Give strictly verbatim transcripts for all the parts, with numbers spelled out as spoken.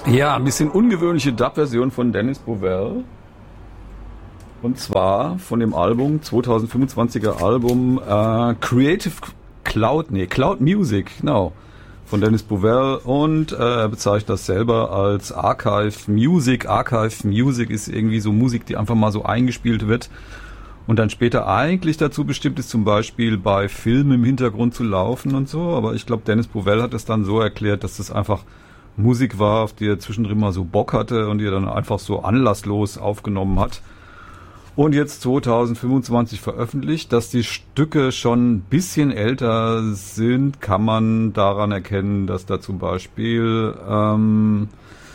Ja, ein bisschen ungewöhnliche Dub-Version von Dennis Bovell. Und zwar von dem Album, zwanzig fünfundzwanziger Album äh, Creative Cloud, nee, Cloud Music, genau, von Dennis Bovell. Und äh, er bezeichnet das selber als Archive Music. Archive Music ist irgendwie so Musik, die einfach mal so eingespielt wird und dann später eigentlich dazu bestimmt ist, zum Beispiel bei Filmen im Hintergrund zu laufen und so. Aber ich glaube, Dennis Bovell hat es dann so erklärt, dass das einfach Musik war, auf die er zwischendrin mal so Bock hatte und die er dann einfach so anlasslos aufgenommen hat. Und jetzt zwanzig fünfundzwanzig veröffentlicht. Dass die Stücke schon ein bisschen älter sind, kann man daran erkennen, dass da zum Beispiel ähm,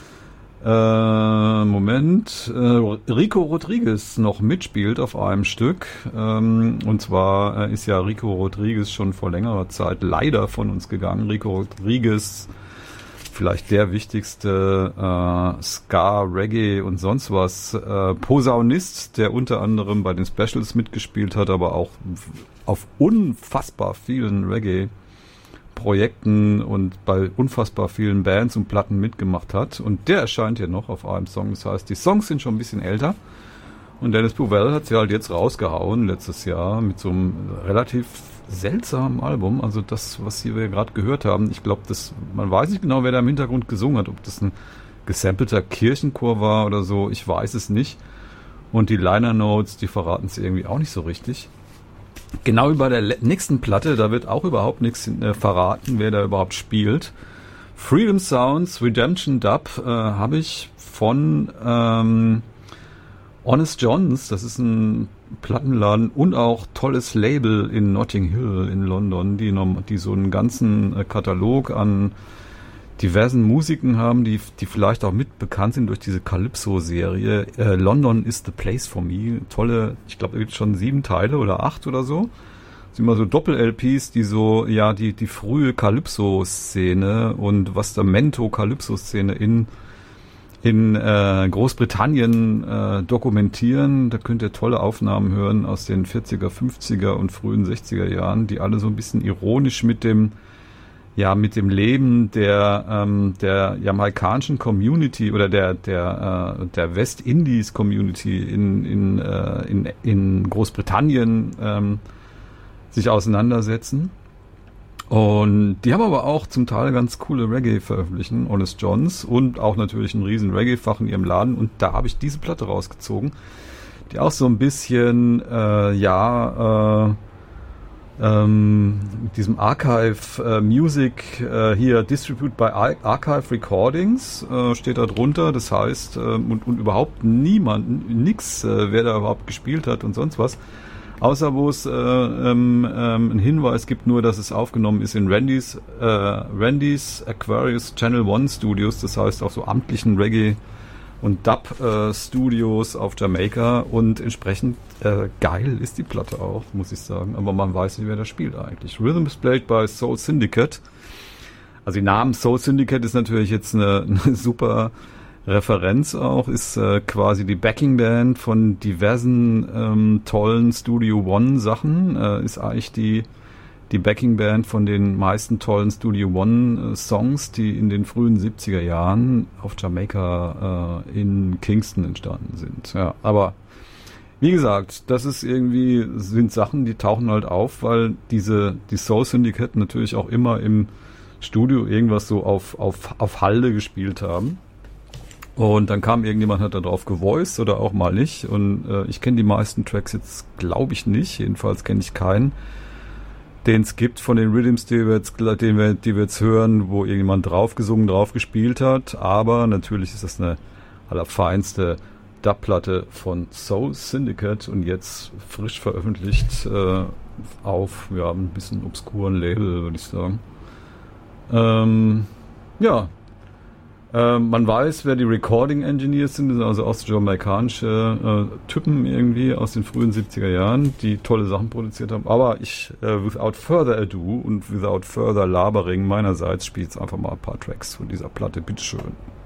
äh, Moment, äh, Rico Rodriguez noch mitspielt auf einem Stück. Ähm, und zwar äh, ist ja Rico Rodriguez schon vor längerer Zeit leider von uns gegangen. Rico Rodriguez, vielleicht der wichtigste äh, Ska, Reggae und sonst was äh, Posaunist, der unter anderem bei den Specials mitgespielt hat, aber auch auf unfassbar vielen Reggae-Projekten und bei unfassbar vielen Bands und Platten mitgemacht hat. Und der erscheint hier noch auf einem Song. Das heißt, die Songs sind schon ein bisschen älter. Und Dennis Bovell hat sie halt jetzt rausgehauen letztes Jahr mit so einem relativ seltsamen Album. Also das, was hier wir gerade gehört haben, ich glaube, das, man weiß nicht genau, wer da im Hintergrund gesungen hat, ob das ein gesampelter Kirchenchor war oder so, ich weiß es nicht. Und die Liner Notes, die verraten es irgendwie auch nicht so richtig. Genau wie bei der nächsten Platte, da wird auch überhaupt nichts äh, verraten, wer da überhaupt spielt. Freedom Sounds Redemption Dub äh, habe ich von ähm, Honest Johns, das ist ein Plattenladen und auch tolles Label in Notting Hill in London, die, die so einen ganzen Katalog an diversen Musiken haben, die, die vielleicht auch mit bekannt sind durch diese Calypso-Serie. Äh, London is the place for me. Tolle, ich glaube, da gibt es schon sieben Teile oder acht oder so. Das sind immer so Doppel-L Ps, die so, ja, die, die frühe Calypso-Szene und was der Mento-Calypso-Szene in in äh, Großbritannien äh, dokumentieren. Da könnt ihr tolle Aufnahmen hören aus den vierziger, fünfziger und frühen sechziger Jahren, die alle so ein bisschen ironisch mit dem ja mit dem Leben der ähm, der jamaikanischen Community oder der der äh, der Westindies Community in in äh, in in Großbritannien ähm, sich auseinandersetzen. Und die haben aber auch zum Teil ganz coole Reggae veröffentlichen, Honest Johns, und auch natürlich ein riesen Reggae-Fach in ihrem Laden. Und da habe ich diese Platte rausgezogen, die auch so ein bisschen, äh, ja, äh, ähm, mit diesem Archive äh, Music äh, hier Distribute by Archive Recordings äh, steht da drunter. Das heißt, äh, und, und überhaupt niemand, nix, äh, wer da überhaupt gespielt hat und sonst was. Außer wo es äh, ähm, ähm, einen Hinweis gibt, nur dass es aufgenommen ist in Randy's, äh, Randy's Aquarius Channel One Studios, das heißt auch so amtlichen Reggae- und Dub-Studios äh, auf Jamaika, und entsprechend äh, geil ist die Platte auch, muss ich sagen, aber man weiß nicht, wer da spielt eigentlich. Rhythm is played by Soul Syndicate. Also die Namen Soul Syndicate ist natürlich jetzt eine, eine super Referenz auch, ist äh, quasi die Backing-Band von diversen ähm, tollen Studio One Sachen, äh, ist eigentlich die die Backing-Band von den meisten tollen Studio One äh, Songs, die in den frühen siebziger Jahren auf Jamaika äh, in Kingston entstanden sind. Ja, aber wie gesagt, das ist irgendwie, sind Sachen, die tauchen halt auf, weil diese die Soul Syndicate natürlich auch immer im Studio irgendwas so auf auf auf Halde gespielt haben. Und dann kam irgendjemand, hat da drauf gevoiced oder auch mal nicht. Und äh, ich kenne die meisten Tracks jetzt, glaube ich, nicht. Jedenfalls kenne ich keinen, den es gibt von den Rhythms, die wir, jetzt, den wir, die wir jetzt hören, wo irgendjemand drauf gesungen, drauf gespielt hat. Aber natürlich ist das eine allerfeinste Dub-Platte von Soul Syndicate und jetzt frisch veröffentlicht äh, auf ja, ein bisschen obskuren Label, würde ich sagen. Ähm, ja, Ähm, man weiß, wer die Recording Engineers sind, das sind also ostjamaikanische äh, Typen irgendwie aus den frühen siebziger Jahren, die tolle Sachen produziert haben. Aber ich, äh, without further ado und without further labering meinerseits, spiele jetzt einfach mal ein paar Tracks von dieser Platte. Bitteschön.